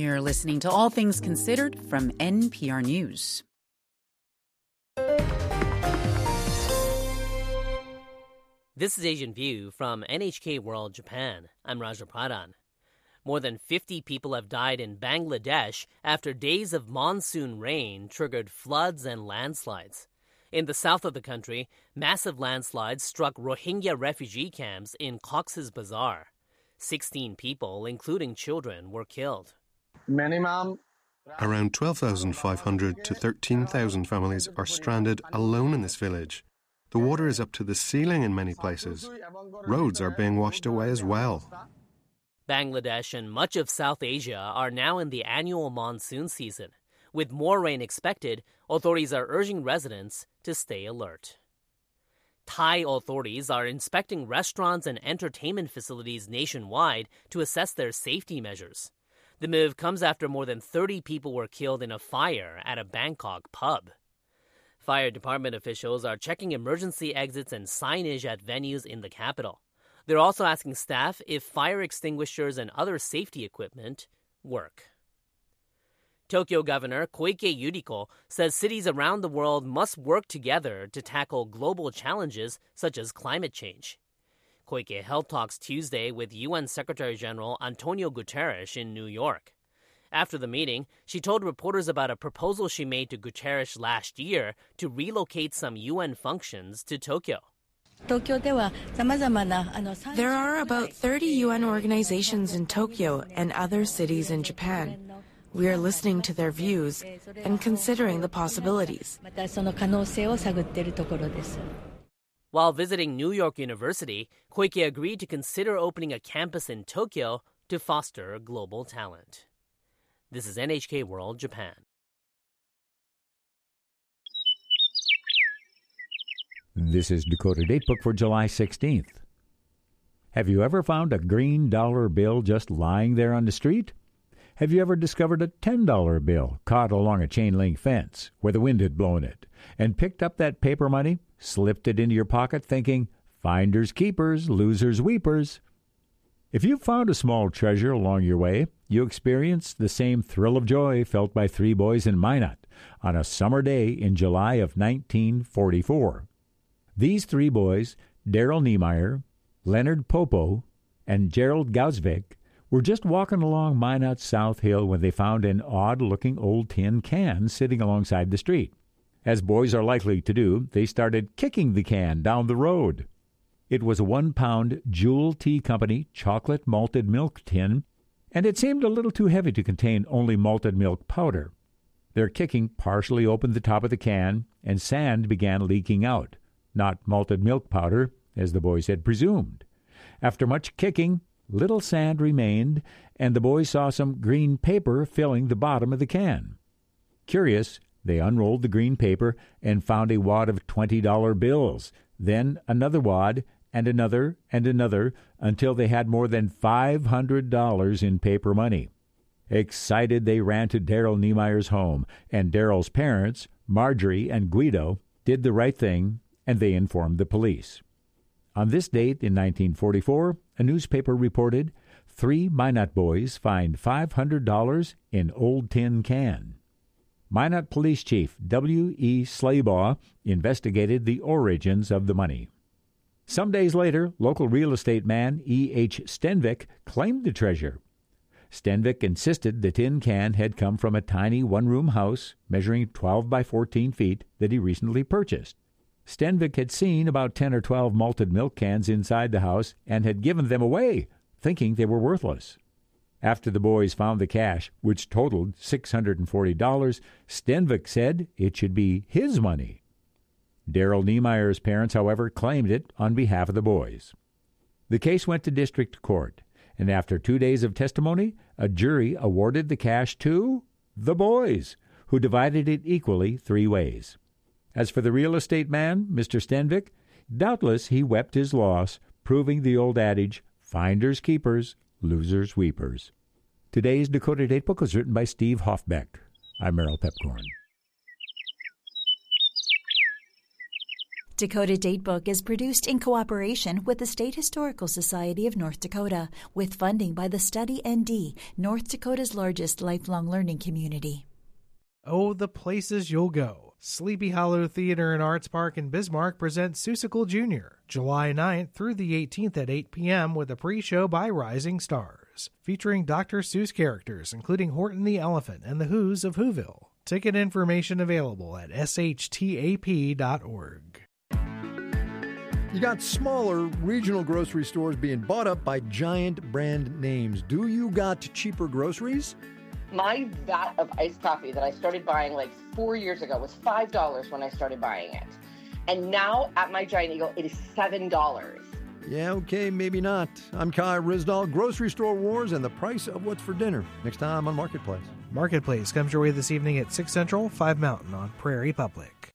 You're listening to All Things Considered from NPR News. This is Asian View from NHK World Japan. I'm Raja Pradhan. More than 50 people have died in Bangladesh after days of monsoon rain triggered floods and landslides. In the south of the country, massive landslides struck Rohingya refugee camps in Cox's Bazar. 16 people, including children, were killed. Around 12,500 to 13,000 families are stranded alone in this village. The water is up to the ceiling in many places. Roads are being washed away as well. Bangladesh and much of South Asia are now in the annual monsoon season. With more rain expected, authorities are urging residents to stay alert. Thai authorities are inspecting restaurants and entertainment facilities nationwide to assess their safety measures. The move comes after more than 30 people were killed in a fire at a Bangkok pub. Fire department officials are checking emergency exits and signage at venues in the capital. They're also asking staff if fire extinguishers and other safety equipment work. Tokyo Governor Koike Yuriko says cities around the world must work together to tackle global challenges such as climate change. Koike held talks Tuesday with UN Secretary-General Antonio Guterres in New York. After the meeting, she told reporters about a proposal she made to Guterres last year to relocate some UN functions to Tokyo. There are about 30 UN organizations in Tokyo and other cities in Japan. We are listening to their views and considering the possibilities. While visiting New York University, Koike agreed to consider opening a campus in Tokyo to foster global talent. This is NHK World Japan. This is Dakota Datebook for July 16th. Have you ever found a green dollar bill just lying there on the street? Have you ever discovered a $10 bill caught along a chain-link fence where the wind had blown it, and picked up that paper money, slipped it into your pocket thinking, finders keepers, losers weepers? If you found a small treasure along your way, you experienced the same thrill of joy felt by three boys in Minot on a summer day in July of 1944. These three boys, Daryl Niemeyer, Leonard Popo, and Gerald Gausvik, were just walking along Minot's South Hill when they found an odd-looking old tin can sitting alongside the street. As boys are likely to do, they started kicking the can down the road. It was a 1-pound Jewel Tea Company chocolate malted milk tin, and it seemed a little too heavy to contain only malted milk powder. Their kicking partially opened the top of the can, and sand began leaking out, not malted milk powder, as the boys had presumed. After much kicking, little sand remained, and the boys saw some green paper filling the bottom of the can. Curious, they unrolled the green paper and found a wad of $20 bills, then another wad, and another, until they had more than $500 in paper money. Excited, they ran to Daryl Niemeyer's home, and Daryl's parents, Marjorie and Guido, did the right thing, and they informed the police. On this date in 1944, a newspaper reported 3 Minot boys fined $500 in old tin can. Minot Police Chief W.E. Slaybaugh investigated the origins of the money. Some days later, local real estate man E.H. Stenvik claimed the treasure. Stenvik insisted the tin can had come from a tiny one-room house measuring 12 by 14 feet that he recently purchased. Stenvik had seen about 10 or 12 malted milk cans inside the house and had given them away, thinking they were worthless. After the boys found the cash, which totaled $640, Stenvik said it should be his money. Daryl Niemeyer's parents, however, claimed it on behalf of the boys. The case went to district court, and after 2 days of testimony, a jury awarded the cash to the boys, who divided it equally 3 ways. As for the real estate man, Mr. Stenvik, doubtless he wept his loss, proving the old adage, finders keepers, losers weepers. Today's Dakota Datebook was written by Steve Hoffbeck. I'm Merrill Pepcorn. Dakota Datebook is produced in cooperation with the State Historical Society of North Dakota, with funding by the Study ND, North Dakota's largest lifelong learning community. Oh, the places you'll go. Sleepy Hollow Theater and Arts Park in Bismarck presents Seussical Jr., July 9th through the 18th at 8 p.m. with a pre-show by Rising Stars, featuring Dr. Seuss characters, including Horton the Elephant and the Who's of Whoville. Ticket information available at shtap.org. You got smaller regional grocery stores being bought up by giant brand names. Do you got cheaper groceries? My vat of iced coffee that I started buying like 4 years ago was $5 when I started buying it. And now at my Giant Eagle, it is $7. Yeah, okay, maybe not. I'm Kai Risdahl. Grocery Store Wars and the price of what's for dinner. Next time on Marketplace. Marketplace comes your way this evening at 6 Central, 5 Mountain on Prairie Public.